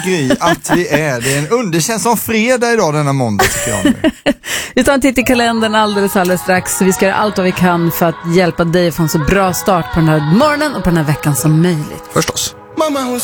Gry att vi är. Det är en underkänns som fredag idag denna måndag tycker jag. Vi tar en titt i kalendern alldeles strax. Vi ska göra allt vad vi kan för att hjälpa dig att få en så bra start på den här morgonen och på den här veckan som möjligt. Förstås.